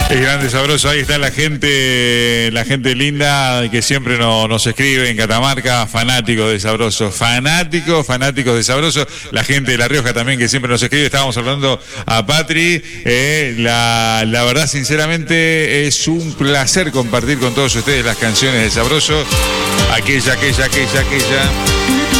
Es grande, sabroso. Ahí está la gente linda que siempre nos escribe en Catamarca, fanáticos de Sabroso, fanáticos de Sabroso. La gente de La Rioja también que siempre nos escribe. Estábamos hablando a Patri. La verdad, sinceramente, es un placer compartir con todos ustedes las canciones de Sabroso. Aquella.